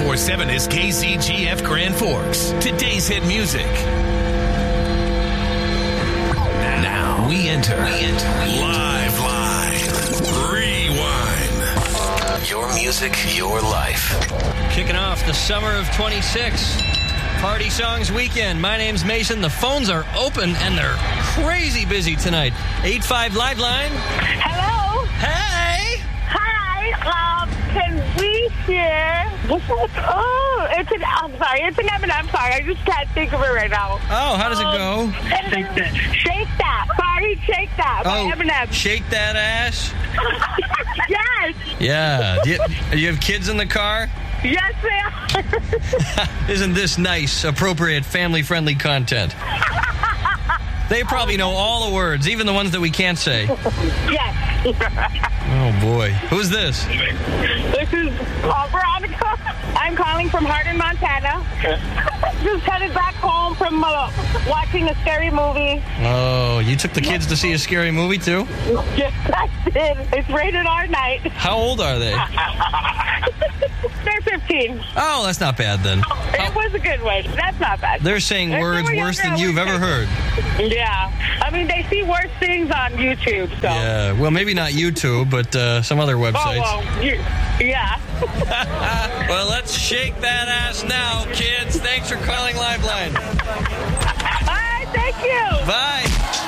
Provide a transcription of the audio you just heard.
94.7 is KCGF Grand Forks. Today's hit music. Now we enter Live Rewind. Your music, your life. Kicking off the summer of 26. Party Songs Weekend. My name's Mason. The phones are open and they're crazy busy tonight. 85 Live Line. Hello. Hey. Hi. Can we hear? I'm sorry. It's an Eminem song. I just can't think of it right now. Oh, how does it go? Shake That. Sorry, Shake That by Eminem. Shake That Ass. Yes. Yeah. Do you have kids in the car? Yes, they are. Isn't this nice, appropriate, family-friendly content? They probably know all the words, even the ones that we can't say. Yes. Oh, boy. Who's this? This is Veronica. I'm calling from Hardin, Montana. Just headed back home from watching a scary movie. Oh, you took the kids to see a scary movie, too? Yes, I did. It's rated R night. How old are they? They're 15. Oh, that's not bad, then. It was a good one. That's not bad. They're saying words worse than you've ever heard. Yeah. I mean, they see worse things on YouTube, so. Yeah. Well, maybe not YouTube, but some other websites. Oh, well, yeah. Well, let's shake that ass now, kids. Thanks for calling Liveline. All right, thank you. Bye.